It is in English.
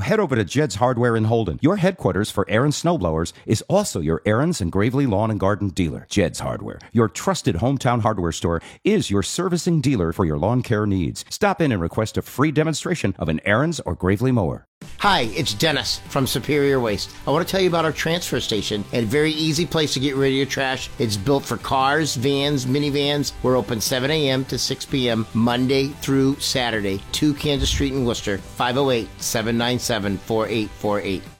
head over to Jed's Hardware in Holden. Your headquarters for Aaron's snowblowers is also your Aaron's and Gravely Lawn and Garden dealer. Jed's Hardware, your trusted hometown hardware store, is your servicing dealer for your lawn care needs. Stop in and request a free demonstration of an Aaron's or Gravely mower. Hi, it's Dennis from Superior Waste. I want to tell you about our transfer station, a very easy place to get rid of your trash. It's built for cars, vans, minivans. We're open 7 a.m. to 6 p.m. Monday through Saturday. 2 Kansas Street in Worcester, 508-797-4848.